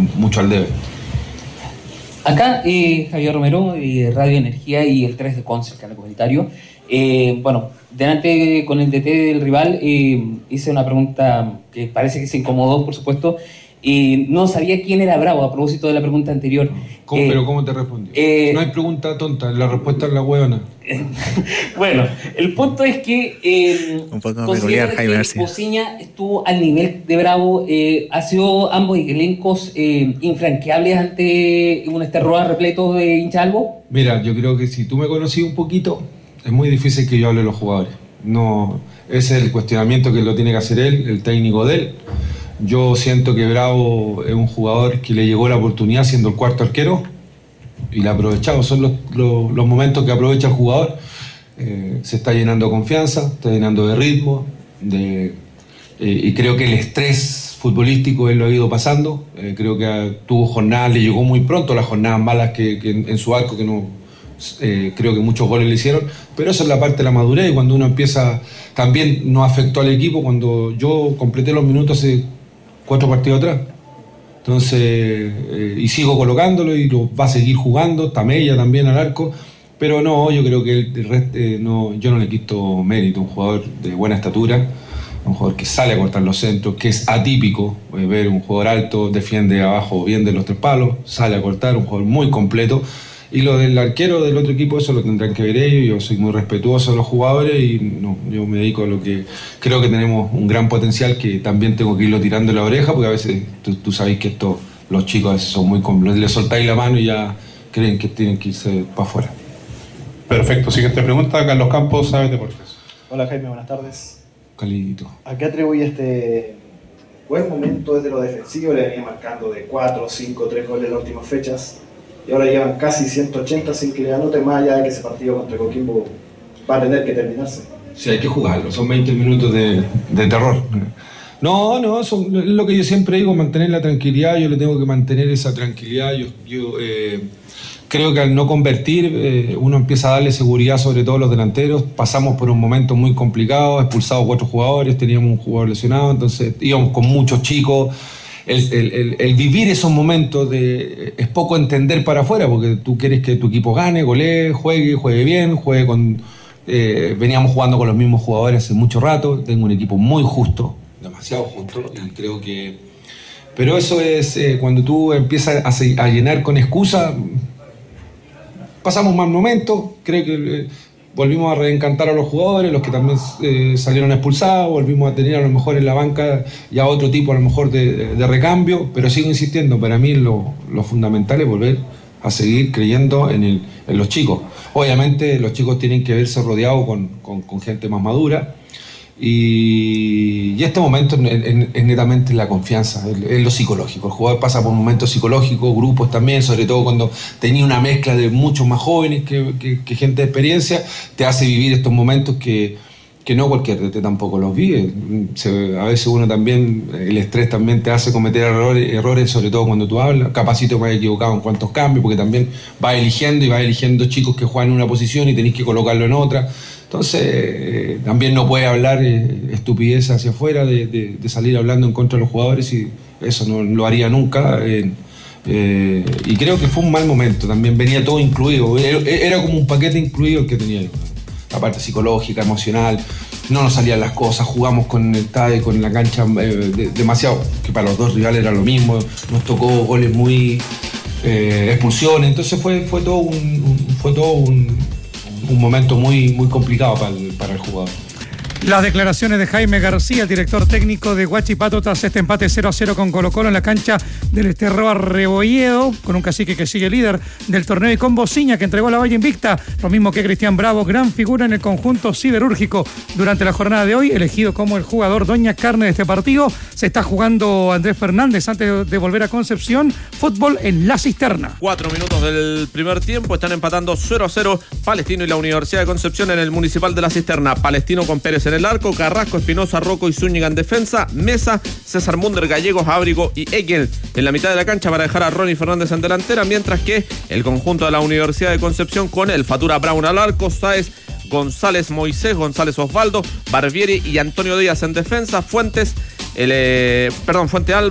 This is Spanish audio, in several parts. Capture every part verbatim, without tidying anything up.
mucho al debe. Acá, eh, Javier Romero, eh, Radio Energía y el tres de Conce, el canal comunitario. Eh, bueno, delante con el D T del rival, eh, hice una pregunta que parece que se incomodó, por supuesto. Eh, no sabía quién era Bravo, a propósito de la pregunta anterior. ¿Cómo, eh, ¿Pero cómo te respondió? Eh, no hay pregunta tonta, la respuesta es la huevona. Bueno, el punto es que eh, un poco considero que Bociña estuvo al nivel de Bravo, eh, ha sido ambos elencos eh, infranqueables ante un Esterroa repleto de hinchalvo. Mira, yo creo que si tú me conocí un poquito, es muy difícil que yo hable de los jugadores. No, ese es el cuestionamiento que lo tiene que hacer él, el técnico de él. Yo siento que Bravo es un jugador que le llegó la oportunidad siendo el cuarto arquero y la ha aprovechado. Son los, los, los momentos que aprovecha el jugador. Eh, se está llenando de confianza, está llenando de ritmo, de, eh, y creo que el estrés futbolístico él lo ha ido pasando. Eh, creo que uh, tuvo jornadas, le llegó muy pronto las jornadas malas que, que en, en su arco, que no eh, creo que muchos goles le hicieron, pero eso es la parte de la madurez. Y cuando uno empieza, también nos afectó al equipo cuando yo completé los minutos hace cuatro partidos atrás. Entonces, eh, y sigo colocándolo y lo va a seguir jugando, Tamella también al arco, pero no, yo creo que el, el resto, eh, no, yo no le quito mérito, un jugador de buena estatura, un jugador que sale a cortar los centros, que es atípico, eh, ver un jugador alto, defiende abajo bien de los tres palos, sale a cortar, un jugador muy completo. Y lo del arquero del otro equipo, eso lo tendrán que ver ellos. Yo soy muy respetuoso de los jugadores y no, yo me dedico a lo que creo que tenemos un gran potencial, que también tengo que irlo tirando la oreja, porque a veces tú, tú sabes que esto, los chicos a veces son muy complejos, le soltáis la mano y ya creen que tienen que irse para afuera. Perfecto, siguiente pregunta, Carlos Campos, Saber Deportes. Hola Jaime, buenas tardes. Calidito. ¿A qué atribuye este buen momento desde lo defensivo? Le venía marcando de cuatro, cinco, tres goles en las últimas fechas. Y ahora llevan casi ciento ochenta sin que le anoten, más allá de que ese partido contra Coquimbo va a tener que terminarse. Sí, hay que jugarlo, son veinte minutos de, de terror. No, no, son, es lo que yo siempre digo, mantener la tranquilidad. Yo le tengo que mantener esa tranquilidad. Yo, yo eh, creo que al no convertir, eh, uno empieza a darle seguridad, sobre todo a los delanteros. Pasamos por un momento muy complicado, expulsados cuatro jugadores, teníamos un jugador lesionado, entonces íbamos con muchos chicos. El, el, el, el vivir esos momentos de, es poco entender para afuera, porque tú quieres que tu equipo gane, golee, juegue, juegue bien, juegue con... Eh, veníamos jugando con los mismos jugadores hace mucho rato, tengo un equipo muy justo, demasiado justo, y creo que... Pero eso es, eh, cuando tú empiezas a, a llenar con excusas, pasamos mal momentos, creo que... Eh, volvimos a reencantar a los jugadores, los que también eh, salieron expulsados, volvimos a tener a lo mejor en la banca ya otro tipo a lo mejor de, de, de recambio, pero sigo insistiendo, para mí lo, lo fundamental es volver a seguir creyendo en, el, en los chicos. Obviamente los chicos tienen que verse rodeados con, con, con gente más madura, y, y este momento es, es, es netamente la confianza, es, es lo psicológico. El jugador pasa por momentos psicológicos, grupos también, sobre todo cuando tenía una mezcla de muchos más jóvenes que, que, que gente de experiencia, te hace vivir estos momentos que, que no cualquier D T tampoco los vive. Se, a veces uno también, el estrés también te hace cometer errores, errores sobre todo cuando tú hablas. Capacito me he equivocado en cuántos cambios, porque también vas eligiendo y vas eligiendo chicos que juegan en una posición y tenés que colocarlo en otra. Entonces, eh, también no puede hablar eh, estupidez hacia afuera, de, de, de salir hablando en contra de los jugadores, y eso no lo haría nunca. Eh, eh, y creo que fue un mal momento, también venía todo incluido, era, era como un paquete incluido el que tenía yo. La parte psicológica, emocional, no nos salían las cosas, jugamos con el estadio, con la cancha eh, de, demasiado, que para los dos rivales era lo mismo, nos tocó goles muy eh, expulsiones, entonces fue, fue todo un, un fue todo un un momento muy, muy complicado para el, para el jugador. Las declaraciones de Jaime García, el director técnico de Huachipato, tras este empate cero a cero con Colo-Colo en la cancha del Esterroa Rebolledo, con un cacique que sigue líder del torneo, y con Bociña, que entregó la valla invicta, lo mismo que Cristian Bravo, gran figura en el conjunto siderúrgico durante la jornada de hoy, elegido como el jugador doña carne de este partido. Se está jugando Andrés Fernández antes de volver a Concepción, fútbol en La Cisterna. Cuatro minutos del primer tiempo, están empatando cero a cero Palestino y la Universidad de Concepción en el Municipal de La Cisterna. Palestino con Pérez en el arco, Carrasco, Espinosa, Rocco y Zúñiga en defensa, Mesa, César Munder, Gallegos, Ábrigo y Egel en la mitad de la cancha para dejar a Ronnie Fernández en delantera, mientras que el conjunto de la Universidad de Concepción con el Fatura Brown al arco, Sáez, González Moisés, González Osvaldo, Barbieri y Antonio Díaz en defensa, Fuentes, el, eh, perdón, Fuente Alba,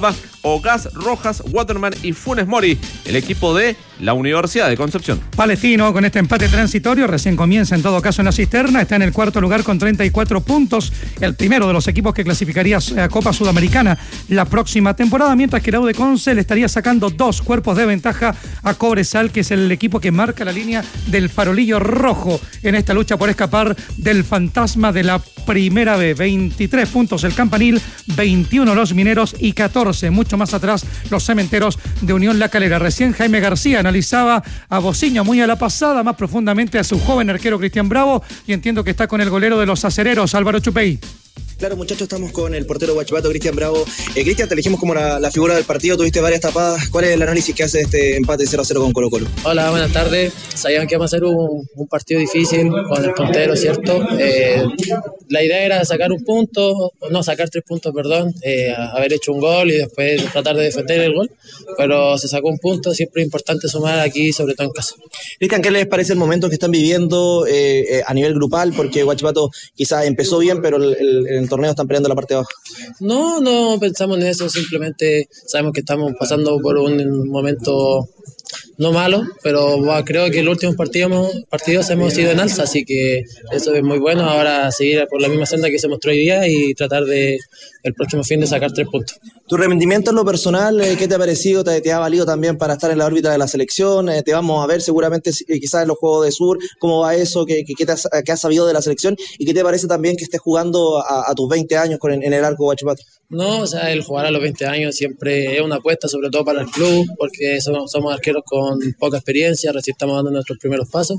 Ogaz, Rojas, Waterman y Funes Mori, el equipo de la Universidad de Concepción. Palestino, con este empate transitorio, recién comienza en todo caso en la cisterna, está en el cuarto lugar con treinta y cuatro puntos, el primero de los equipos que clasificaría a Copa Sudamericana la próxima temporada, mientras que la U de Conce le estaría sacando dos cuerpos de ventaja a Cobresal, que es el equipo que marca la línea del farolillo rojo en esta lucha por escapar del fantasma de la primera B. veintitrés puntos el Campanil, veintiuno los Mineros y catorce, mucho más atrás, los Cementeros de Unión La Calera. Recién Jaime García analizaba a Bociña muy a la pasada, más profundamente a su joven arquero Cristian Bravo, y entiendo que está con el golero de los acereros, Álvaro Chupey. Claro, muchachos, estamos con el portero Huachipato, Cristian Bravo. Eh, Cristian, te elegimos como la, la figura del partido, tuviste varias tapadas. ¿Cuál es el análisis que hace de este empate cero a cero con Colo Colo? Hola, buenas tardes. Sabían que iba a ser un, un partido difícil con el puntero, ¿cierto? Eh, la idea era sacar un punto, no, sacar tres puntos, perdón, eh, haber hecho un gol y después tratar de defender el gol, pero se sacó un punto, siempre es importante sumar aquí, sobre todo en casa. Cristian, ¿qué les parece el momento que están viviendo eh, eh, a nivel grupal? Porque Huachipato quizás empezó bien, pero el, el, el torneo están peleando la parte de abajo. No, no pensamos en eso, simplemente sabemos que estamos pasando por un momento no malo, pero bueno, creo que los últimos partidos, partidos hemos ido en alza, así que eso es muy bueno. Ahora seguir por la misma senda que se mostró hoy día y tratar de el próximo fin de sacar tres puntos. ¿Tu rendimiento en lo personal, eh, qué te ha parecido? ¿Te, te ha valido también para estar en la órbita de la selección? Eh, te vamos a ver seguramente eh, quizás en los Juegos de Sur. ¿Cómo va eso? ¿Qué, qué, te has, qué has sabido de la selección? ¿Y qué te parece también que estés jugando a, a tus veinte años con, en el arco Huachipato? No, o sea, el jugar a los veinte años siempre es una apuesta, sobre todo para el club, porque somos, somos arqueros con poca experiencia, recién estamos dando nuestros primeros pasos,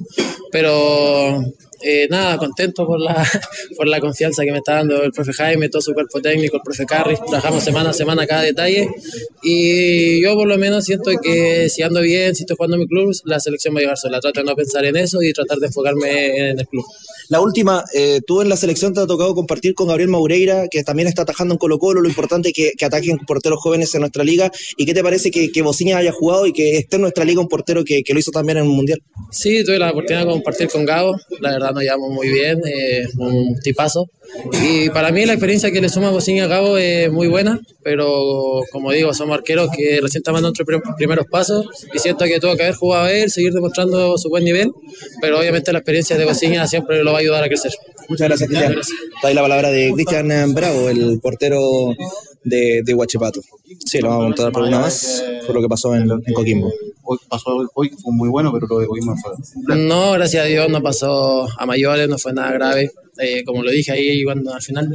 pero eh, nada, contento por la, por la confianza que me está dando el profe Jaime, todo su cuerpo técnico, el profe Carri, trabajamos semana a semana cada detalle, y yo por lo menos siento que si ando bien, si estoy jugando en mi club, la selección va a llevar sola. Trato de no pensar en eso y tratar de enfocarme en el club. La última, eh, tú en la selección te ha tocado compartir con Gabriel Maureira, que también está atajando en Colo Colo, lo importante es que, que ataquen porteros jóvenes en nuestra liga. ¿Y qué te parece que, que Bociña haya jugado y que esté en nuestra liga un portero que, que lo hizo también en un mundial? Sí, tuve la oportunidad de compartir con Gabo, la verdad nos llevamos muy bien, eh, un tipazo. Y para mí la experiencia que le suma Bociña a Gabo es muy buena, pero como digo, somos arqueros que recién están dando nuestros primeros pasos y siento que tuvo que haber jugado él, seguir demostrando su buen nivel, pero obviamente la experiencia de Bociña siempre lo va a ayudar a crecer. Muchas gracias, Cristian. Está ahí la palabra de Cristian Bravo, el portero de, de Huachipato. Sí, lo vamos a contar por una más, por lo que pasó en, en Coquimbo. Hoy pasó hoy, fue muy bueno, pero lo de Coquimbo fue... No, gracias a Dios no pasó a mayores, no fue nada grave. Eh, como lo dije ahí cuando al final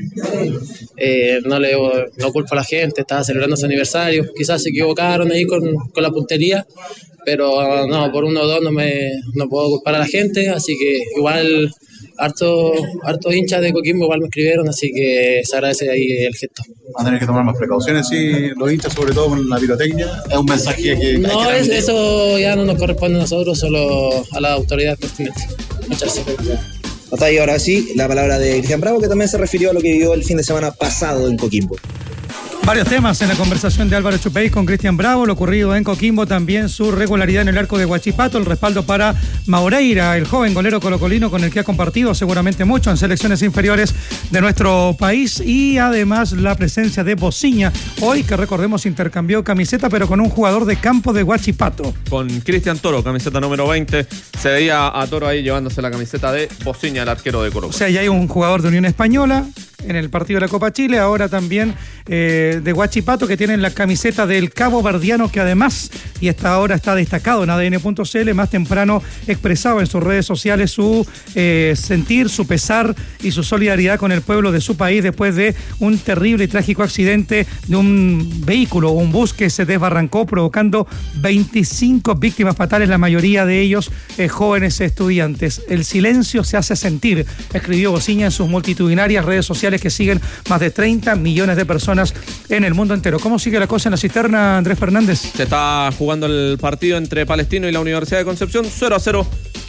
eh, no le no culpo a la gente, estaba celebrando su aniversario, quizás se equivocaron ahí con, con la puntería, pero no, por uno o dos no me no puedo culpar a la gente, así que igual harto, harto hinchas de Coquimbo igual me escribieron, así que se agradece ahí el gesto. Van a tener que tomar más precauciones, sí, los hinchas, sobre todo con la pirotecnia. Es un mensaje que... No, que es, eso ya no nos corresponde a nosotros, solo a las autoridades pertinentes. Muchas gracias. Hasta ahí ahora sí, la palabra de Cristian Bravo, que también se refirió a lo que vivió el fin de semana pasado en Coquimbo. Varios temas en la conversación de Álvaro Chupey con Cristian Bravo, lo ocurrido en Coquimbo, también su regularidad en el arco de Huachipato, el respaldo para Maureira, el joven golero colocolino con el que ha compartido seguramente mucho en selecciones inferiores de nuestro país, y además la presencia de Bociña, hoy que recordemos intercambió camiseta pero con un jugador de campo de Huachipato. Con Cristian Toro, camiseta número veinte, se veía a Toro ahí llevándose la camiseta de Bociña, el arquero de Colo Colo. O sea, ya hay un jugador de Unión Española en el partido de la Copa Chile, ahora también eh, de Huachipato, que tienen la camiseta del Cabo Verdiano, que además, y hasta ahora está destacado en A D N punto C L, más temprano expresaba en sus redes sociales su eh, sentir, su pesar y su solidaridad con el pueblo de su país después de un terrible y trágico accidente de un vehículo, un bus que se desbarrancó provocando veinticinco víctimas fatales, la mayoría de ellos eh, jóvenes estudiantes. El silencio se hace sentir, escribió Bociña en sus multitudinarias redes sociales que siguen más de treinta millones de personas en el mundo entero. ¿Cómo sigue la cosa en la cisterna, Andrés Fernández? Se está jugando el partido entre Palestino y la Universidad de Concepción, cero a cero.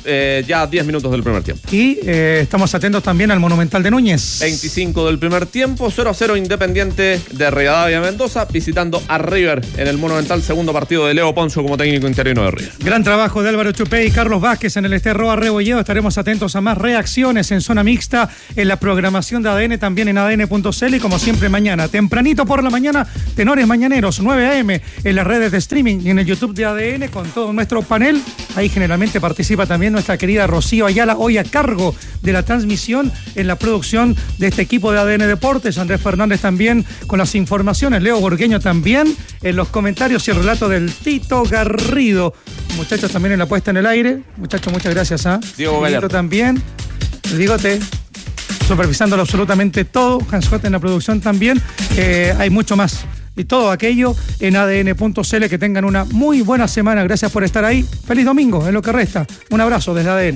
eh, ya diez minutos del primer tiempo. Y eh, estamos atentos también al Monumental de Núñez. veinticinco del primer tiempo, cero a cero Independiente de Rivadavia Mendoza, visitando a River en el Monumental, segundo partido de Leo Poncio como técnico interino de River. Gran trabajo de Álvaro Chupé y Carlos Vázquez en el Esterroa Rebolledo. Estaremos atentos a más reacciones en zona mixta, en la programación de A D N, también en A D N punto C L y como siempre mañana, tempranito por la mañana, Tenores Mañaneros, nueve a eme, en las redes de streaming y en el YouTube de A D N con todo nuestro panel. Ahí generalmente participa también nuestra querida Rocío Ayala, hoy a cargo de la transmisión en la producción de este equipo de A D N Deportes. Andrés Fernández también con las informaciones, Leo Borgueño también en los comentarios y el relato del Tito Garrido. Muchachos también en la puesta en el aire. Muchachos, muchas gracias. ¿eh? Diego Gallardo también. El Digote supervisándolo absolutamente todo. Hans Hott en la producción también. Eh, hay mucho más. Y todo aquello en A D N punto C L. Que tengan una muy buena semana. Gracias por estar ahí. Feliz domingo, es lo que resta. Un abrazo desde A D N.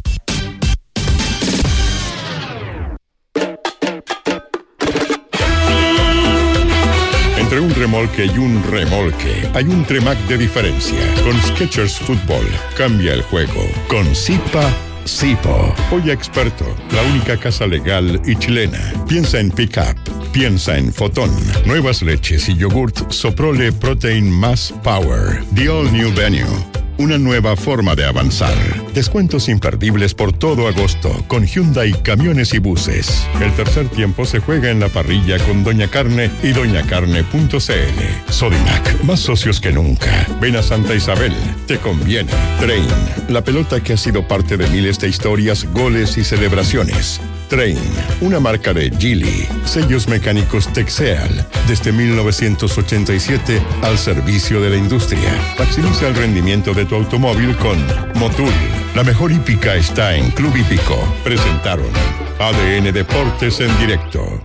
Entre un remolque y un remolque hay un Tremac de diferencia. Con Skechers Fútbol cambia el juego. Con Zipa Zipo, hoy experto, la única casa legal y chilena. Piensa en Pickup, piensa en Fotón. Nuevas leches y yogurt Soprole Protein Más Power. The All New Venue. Una nueva forma de avanzar. Descuentos imperdibles por todo agosto con Hyundai Camiones y Buses. El tercer tiempo se juega en la parrilla con Doña Carne y doña carne punto c l. Sodimac, más socios que nunca. Ven a Santa Isabel, te conviene. Train, la pelota que ha sido parte de miles de historias, goles y celebraciones. Train, una marca de Geely. Sellos mecánicos Texeal, desde mil novecientos ochenta y siete al servicio de la industria. Maximiza el rendimiento de tu automóvil con Motul. La mejor hípica está en Club Hípico. Presentaron A D N Deportes en directo.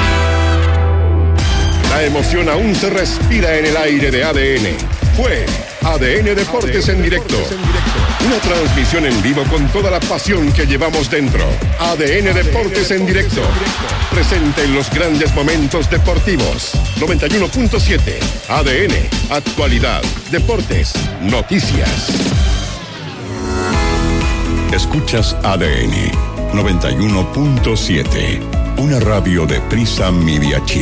La emoción aún se respira en el aire de A D N. Fue A D N Deportes en directo. Una transmisión en vivo con toda la pasión que llevamos dentro. A D N Deportes en directo. Presente en los grandes momentos deportivos. noventa y uno punto siete. A D N. Actualidad. Deportes. Noticias. Escuchas A D N noventa y uno punto siete. Una radio de Prisa Media Chile.